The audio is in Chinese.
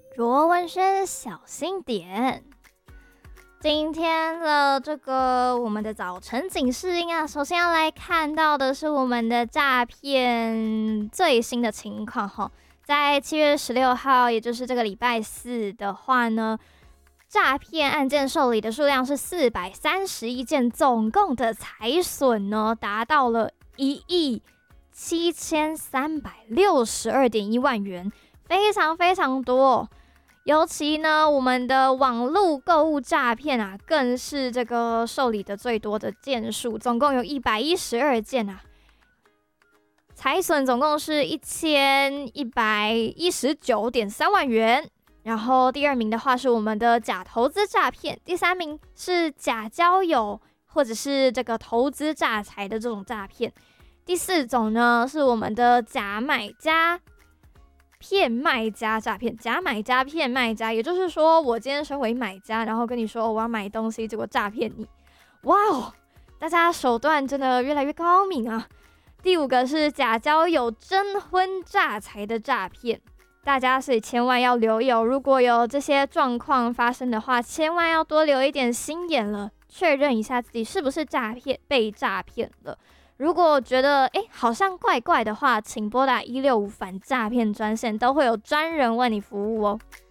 卓文萱小心点。今天的我们的早晨警示音啊，首先要来看到的是我们的诈骗最新的情况哈。在7月16号，也就是这个礼拜四的话呢，诈骗案件受理的数量是431件，总共的财损呢达到了17362.1万元，非常非常多。尤其呢，我们的网络购物诈骗啊，更是这个受理的最多的件数，总共有112件啊，财损总共是1119.3万元。然后第二名的话是我们的假投资诈骗，第三名是假交友或者是这个投资诈财的这种诈骗。第四种呢是我们的假买家骗卖家诈骗，假买家骗卖家，也就是说，我今天身为买家，然后跟你说我要买东西，结果诈骗你。哇哦，大家手段真的越来越高明啊！第五个是假交友征婚诈财的诈骗，大家所以千万要留意哦，如果有这些状况发生的话，千万要多留一点心眼了，确认一下自己是不是被诈骗了。如果觉得好像怪怪的话，请拨打165反诈骗专线，都会有专人为你服务哦。